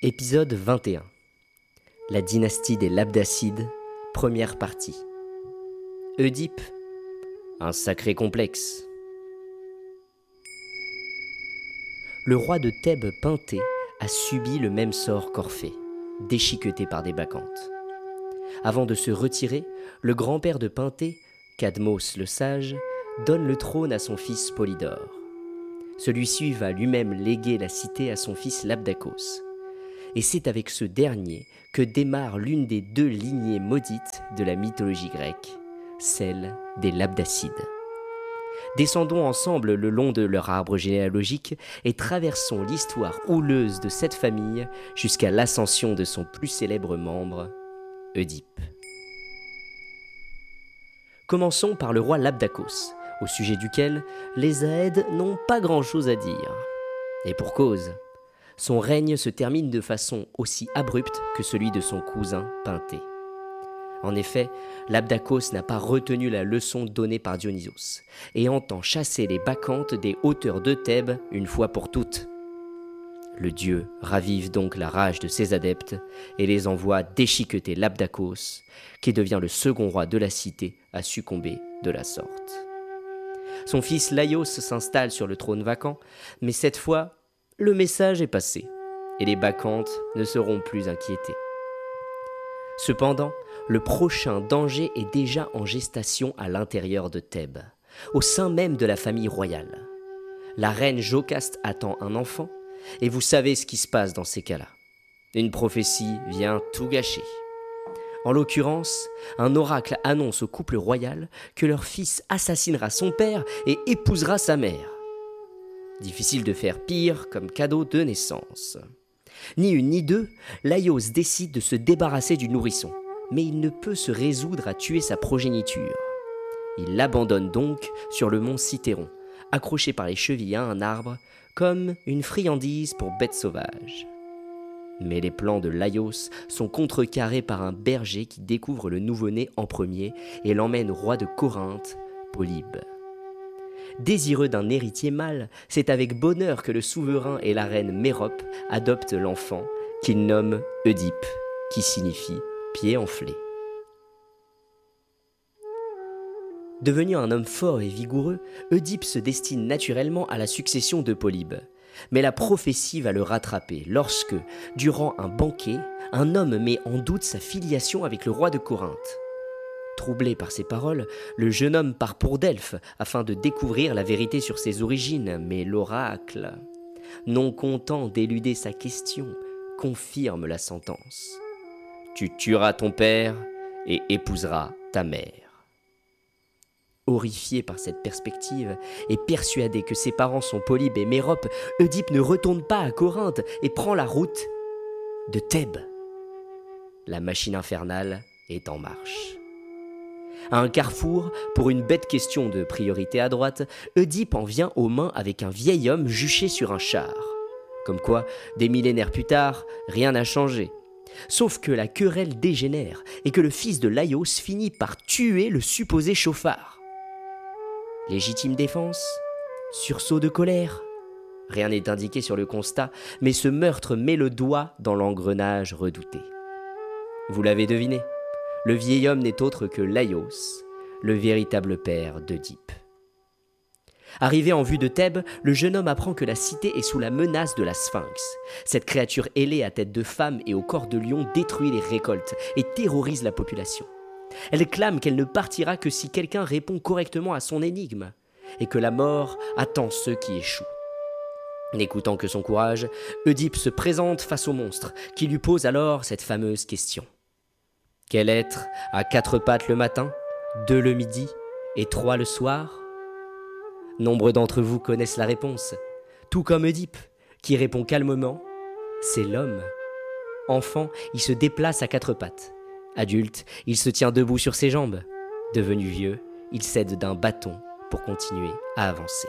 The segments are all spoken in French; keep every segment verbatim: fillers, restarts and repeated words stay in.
Épisode vingt et un. La dynastie des Labdacides, première partie. Oedipe, un sacré complexe. Le roi de Thèbes, Pynthée, a subi le même sort qu'Orphée, déchiqueté par des bacchantes. Avant de se retirer, le grand-père de Pynthée, Cadmos le sage, donne le trône à son fils Polydore. Celui-ci va lui-même léguer la cité à son fils Labdacos. Et c'est avec ce dernier que démarre l'une des deux lignées maudites de la mythologie grecque, celle des Labdacides. Descendons ensemble le long de leur arbre généalogique et traversons l'histoire houleuse de cette famille jusqu'à l'ascension de son plus célèbre membre, Oedipe. Commençons par le roi Labdacos, au sujet duquel les Aèdes n'ont pas grand-chose à dire. Et pour cause. Son règne se termine de façon aussi abrupte que celui de son cousin Pynthée. En effet, Labdacos n'a pas retenu la leçon donnée par Dionysos et entend chasser les bacchantes des hauteurs de Thèbes une fois pour toutes. Le dieu ravive donc la rage de ses adeptes et les envoie déchiqueter Labdacos, qui devient le second roi de la cité à succomber de la sorte. Son fils Laios s'installe sur le trône vacant, mais cette fois, le message est passé, et les bacchantes ne seront plus inquiétées. Cependant, le prochain danger est déjà en gestation à l'intérieur de Thèbes, au sein même de la famille royale. La reine Jocaste attend un enfant, et vous savez ce qui se passe dans ces cas-là. Une prophétie vient tout gâcher. En l'occurrence, un oracle annonce au couple royal que leur fils assassinera son père et épousera sa mère. Difficile de faire pire comme cadeau de naissance. Ni une ni deux, Laios décide de se débarrasser du nourrisson, mais il ne peut se résoudre à tuer sa progéniture. Il l'abandonne donc sur le mont Cithéron, accroché par les chevilles à un arbre, comme une friandise pour bêtes sauvages. Mais les plans de Laios sont contrecarrés par un berger qui découvre le nouveau-né en premier et l'emmène au roi de Corinthe, Polybe. Désireux d'un héritier mâle, c'est avec bonheur que le souverain et la reine Mérope adoptent l'enfant qu'ils nomment Oedipe, qui signifie « pied enflé ». Devenu un homme fort et vigoureux, Oedipe se destine naturellement à la succession de Polybe. Mais la prophétie va le rattraper lorsque, durant un banquet, un homme met en doute sa filiation avec le roi de Corinthe. Troublé par ces paroles, le jeune homme part pour Delphes afin de découvrir la vérité sur ses origines, mais l'oracle, non content d'éluder sa question, confirme la sentence. Tu tueras ton père et épouseras ta mère. Horrifié par cette perspective et persuadé que ses parents sont Polybe et Mérope, Oedipe ne retourne pas à Corinthe et prend la route de Thèbes. La machine infernale est en marche. À un carrefour, pour une bête question de priorité à droite, Oedipe en vient aux mains avec un vieil homme juché sur un char. Comme quoi, des millénaires plus tard, rien n'a changé. Sauf que la querelle dégénère et que le fils de Laios finit par tuer le supposé chauffard. Légitime défense? Sursaut de colère? Rien n'est indiqué sur le constat, mais ce meurtre met le doigt dans l'engrenage redouté. Vous l'avez deviné. Le vieil homme n'est autre que Laios, le véritable père d'Oedipe. Arrivé en vue de Thèbes, le jeune homme apprend que la cité est sous la menace de la Sphinx. Cette créature ailée à tête de femme et au corps de lion détruit les récoltes et terrorise la population. Elle clame qu'elle ne partira que si quelqu'un répond correctement à son énigme, et que la mort attend ceux qui échouent. N'écoutant que son courage, Oedipe se présente face au monstre, qui lui pose alors cette fameuse question. Quel être a quatre pattes le matin, deux le midi et trois le soir? Nombre d'entre vous connaissent la réponse, tout comme Oedipe, qui répond calmement « c'est l'homme ». Enfant, il se déplace à quatre pattes. Adulte, il se tient debout sur ses jambes. Devenu vieux, il s'aide d'un bâton pour continuer à avancer.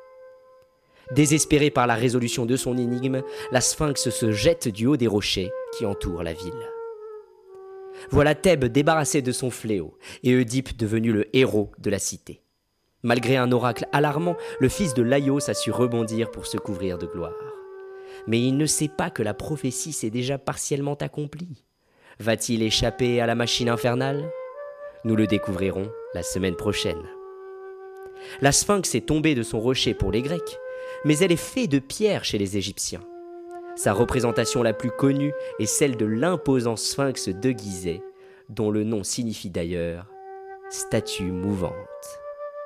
Désespéré par la résolution de son énigme, la Sphinx se jette du haut des rochers qui entourent la ville. Voilà Thèbes débarrassée de son fléau et Oedipe devenu le héros de la cité. Malgré un oracle alarmant, le fils de Laios a su rebondir pour se couvrir de gloire. mais il ne sait pas que la prophétie s'est déjà partiellement accomplie. Va-t-il échapper à la machine infernale ? Nous le découvrirons la semaine prochaine. La Sphinx est tombée de son rocher pour les Grecs, mais elle est faite de pierre chez les Égyptiens. Sa représentation la plus connue est celle de l'imposant Sphinx de Gizeh, dont le nom signifie d'ailleurs « statue mouvante ».